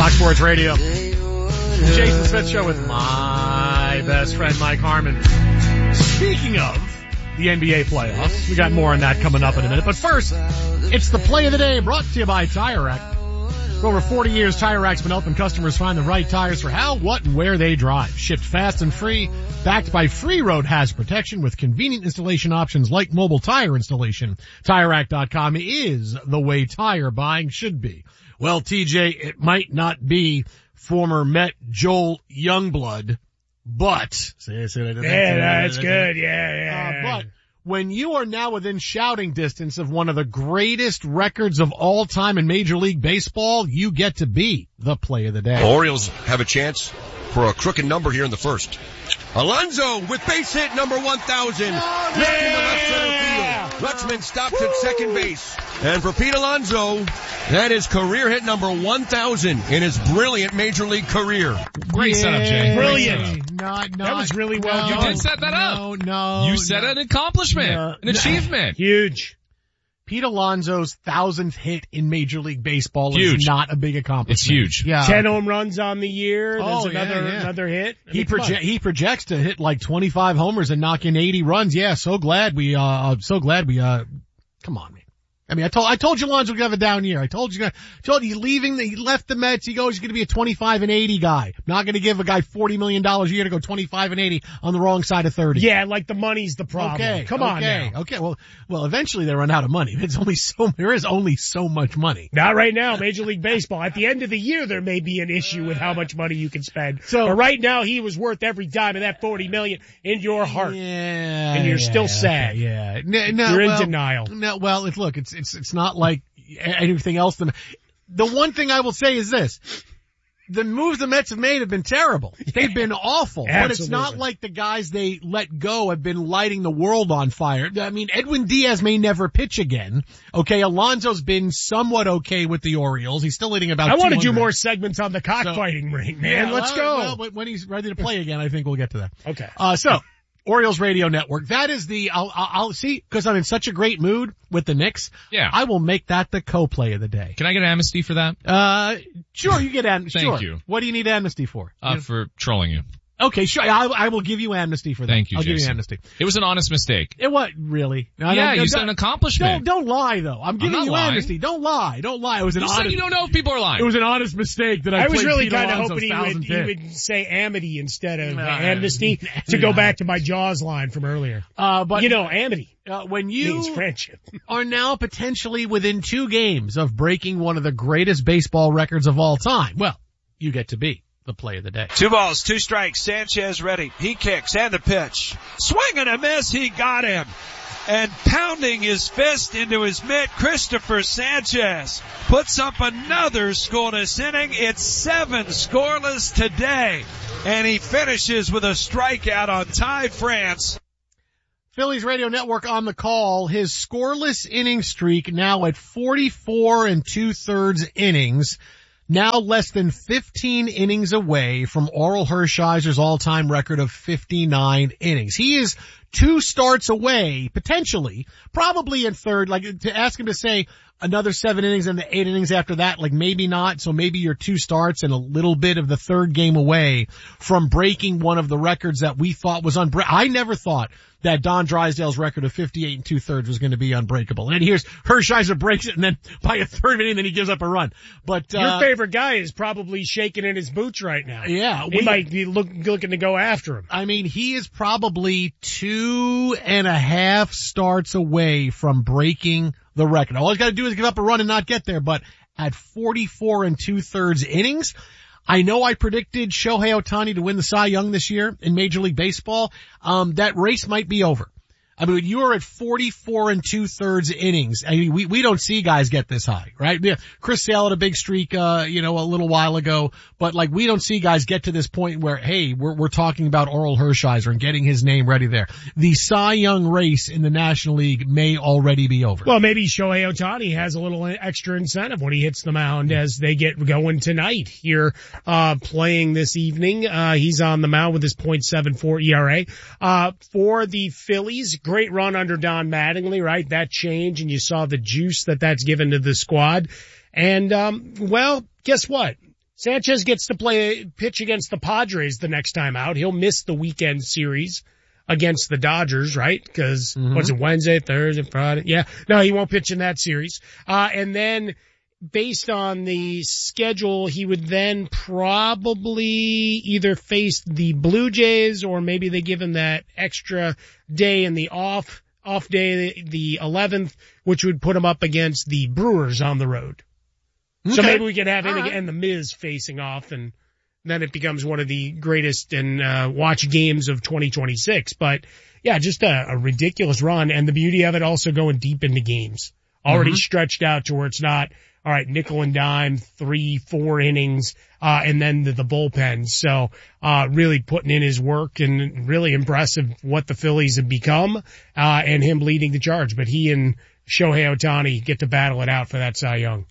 Fox Sports Radio. The Jason Smith Show with my best friend, Mike Harmon. Speaking of the NBA playoffs, we got more on that coming up in a minute. But first, it's the play of the day brought to you by Tire Rack. For over 40 years, Tire Rack's been helping customers find the right tires for how, what, and where they drive. Shipped fast and free, backed by free road hazard protection with convenient installation options like mobile tire installation. TireRack.com is the way tire buying should be. Well, TJ, it might not be former Met Joel Youngblood, but... Yeah, that's good, yeah. But when you are now within shouting distance of one of the greatest records of all time in Major League Baseball, you get to be the play of the day. The Orioles have a chance for a crooked number here in the first. Alonso with base hit number 1,000. Left into left center field. Rutschman stops at second base. And for Pete Alonso, that is career hit number 1,000 in his brilliant Major League career. Great setup, Jay. Brilliant. That was really well done. You did set that up. You set an accomplishment, an achievement. Huge. Pete Alonso's 1,000th hit in Major League Baseball Huge. is not a big accomplishment. It's huge. Yeah. 10 home runs on the year. There's Oh, another hit. I mean, He projects to hit like 25 homers and knock in 80 runs. Yeah, so glad we come on, man. I mean, I told you Alonso would have a down year. I told you he left the Mets. He goes, he's going to be a 25 and 80 guy. I'm not going to give a guy $40 million a year to go 25 and 80 on the wrong side of 30. Yeah, like the money's the problem. Okay. Come on now. Okay. Well, eventually they run out of money. There is only so much money. Not right now, Major League Baseball. At the end of the year, there may be an issue with how much money you can spend. But right now, he was worth every dime of that $40 million in your heart. Yeah. And you're still sad. Okay, yeah. You're in denial. No, well, it's not like anything else. The one thing I will say is this. The moves the Mets have made have been terrible. They've been awful. Absolutely. But it's not like the guys they let go have been lighting the world on fire. I mean, Edwin Diaz may never pitch again. Okay, Alonso's been somewhat okay with the Orioles. He's still hitting about 200. I want to do more segments on the cockfighting ring, man. Yeah, Let's go. Well, when he's ready to play again, I think we'll get to that. Okay. Orioles Radio Network. That is I'll see, because I'm in such a great mood with the Knicks. Yeah. I will make that the co-play of the day. Can I get amnesty for that? Sure, you get amnesty. Thank you. What do you need amnesty for? For trolling you. Okay, sure. I will give you amnesty for that. Thank you, I'll Jason. give you amnesty. It was an honest mistake. It what? Really? No, You said an accomplishment. Don't lie though. I'm giving not you lying. amnesty. Don't lie. It was an You honest. said you don't know if people are lying. It was an honest mistake that I was played really Pete kind of Alonso's hoping he 1,000th would say amity instead of No, amnesty to go back to my Jaws line from earlier. But amity when means you friendship. are now potentially within 2 games of breaking one of the greatest baseball records of all time, well, you get to be the play of the day. 2 balls, 2 strikes. Sanchez ready. He kicks and the pitch. Swing and a miss. He got him. And pounding his fist into his mitt, Christopher Sanchez puts up another scoreless inning. It's 7 scoreless today. And he finishes with a strikeout on Ty France. Phillies Radio Network on the call. His scoreless inning streak now at 44 2/3 innings. Now less than 15 innings away from Oral Hershiser's all-time record of 59 innings. He is 2 starts away, potentially, probably in third, like to ask him to say another 7 innings and the 8 innings after that, like maybe not. So maybe you're 2 starts and a little bit of the third game away from breaking one of the records that we thought was unbreakable. I never thought that Don Drysdale's record of 58 2/3 was going to be unbreakable. And here's Hershiser breaks it, and then by a third inning, then he gives up a run. But your favorite guy is probably shaking in his boots right now. Yeah, he might be looking to go after him. I mean, he is probably 2.5 starts away from breaking the record. All he's got to do is give up a run and not get there. But at 44 2/3 innings, I know I predicted Shohei Ohtani to win the Cy Young this year in Major League Baseball. That race might be over. I mean, you are at 44 2/3 innings. I mean, we don't see guys get this high, right? Yeah, Chris Sale had a big streak, a little while ago, but like we don't see guys get to this point where, hey, we're talking about Oral Hershiser and getting his name ready there. The Cy Young race in the National League may already be over. Well, maybe Shohei Ohtani has a little extra incentive when he hits the mound as they get going tonight here, playing this evening. He's on the mound with his .74 ERA. For the Phillies, great run under Don Mattingly, right? That change, and you saw the juice that's given to the squad. And, well, guess what? Sanchez gets to pitch against the Padres the next time out. He'll miss the weekend series against the Dodgers, right? Because what's it, Wednesday, Thursday, Friday? Yeah. No, he won't pitch in that series. And then based on the schedule, he would then probably either face the Blue Jays or maybe they give him that extra day in the off day, the 11th, which would put him up against the Brewers on the road. Okay. So maybe we could have him and the Miz facing off, and then it becomes one of the greatest and watch games of 2026. But yeah, just a ridiculous run, and the beauty of it also going deep into games. Already stretched out to where it's not, all right, nickel and dime, 3-4 innings, and then the bullpen. So, really putting in his work and really impressive what the Phillies have become, and him leading the charge. But he and Shohei Ohtani get to battle it out for that Cy Young.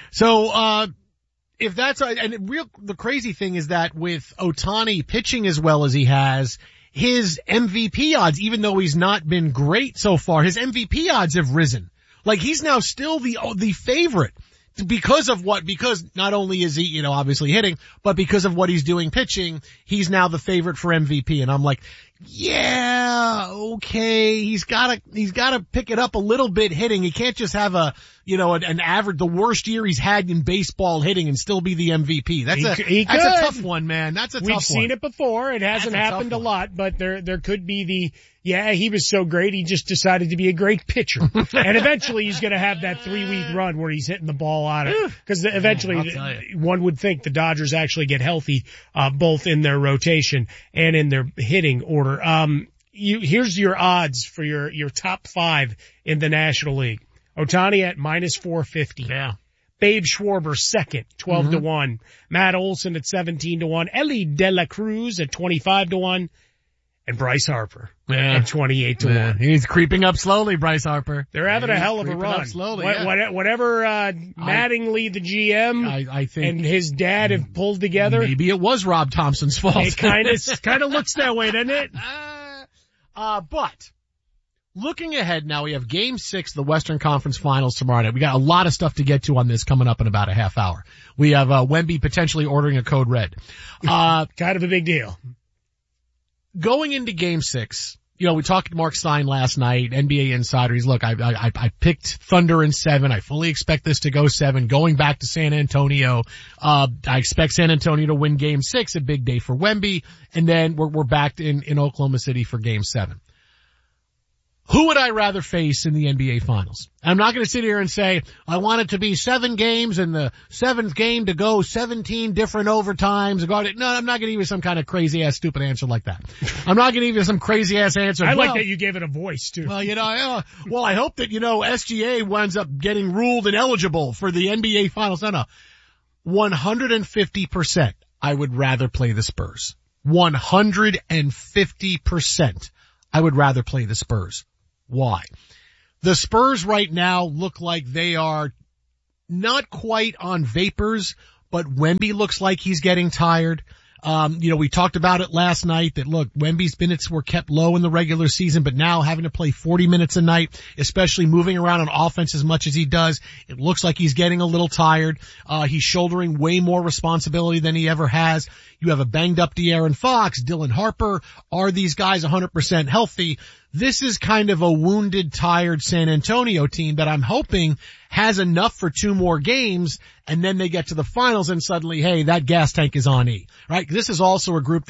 So, if that's, the crazy thing is that with Ohtani pitching as well as he has, his MVP odds, even though he's not been great so far, his MVP odds have risen. Like he's now still the favorite because not only is he, obviously hitting, but because of what he's doing pitching, he's now the favorite for MVP. And I'm like, yeah, okay, he's gotta pick it up a little bit hitting. He can't just have an average, the worst year he's had in baseball hitting and still be the MVP. That's a tough one, man. That's a tough one. We've seen it before. It hasn't happened a lot, but there could be he was so great, he just decided to be a great pitcher. And eventually he's gonna have that 3-week run where he's hitting the ball out of, cause eventually one would think the Dodgers actually get healthy, both in their rotation and in their hitting order. Here's your odds for your top 5 in the National League. Ohtani at -450. Yeah. Babe Schwarber second, 12-1. Matt Olson at 17-1. Ellie De La Cruz at 25-1. And Bryce Harper at 28-1. He's creeping up slowly, Bryce Harper. They're having a hell of a run. Slowly, Whatever Mattingly, the GM, I think, and his dad have pulled together. Maybe it was Rob Thompson's fault. It kind of looks that way, doesn't it? But looking ahead now, we have Game 6, the Western Conference Finals tomorrow night. We got a lot of stuff to get to on this coming up in about a half hour. We have Wemby potentially ordering a code red. Kind of a big deal. Going into Game 6, we talked to Mark Stein last night, NBA Insider. He's, look, I picked Thunder in 7. I fully expect this to go 7. Going back to San Antonio, I expect San Antonio to win Game 6, a big day for Wemby, and then we're back in Oklahoma City for Game 7. Who would I rather face in the NBA Finals? I'm not going to sit here and say, I want it to be 7 games and the 7th game to go 17 different overtimes. No, I'm not going to give you some kind of crazy ass stupid answer like that. I'm not going to give you some crazy ass answer. I like that you gave it a voice too. Well, I hope that, SGA winds up getting ruled ineligible for the NBA Finals. No. 150%. I would rather play the Spurs. 150%. I would rather play the Spurs. Why? The Spurs right now look like they are not quite on vapors, but Wemby looks like he's getting tired. We talked about it last night that look, Wemby's minutes were kept low in the regular season, but now having to play 40 minutes a night, especially moving around on offense as much as he does, it looks like he's getting a little tired. He's shouldering way more responsibility than he ever has. You have a banged up De'Aaron Fox, Dylan Harper. Are these guys 100% healthy? This is kind of a wounded, tired San Antonio team that I'm hoping has enough for 2 more games, and then they get to the finals and suddenly, hey, that gas tank is on E, right? This is also a group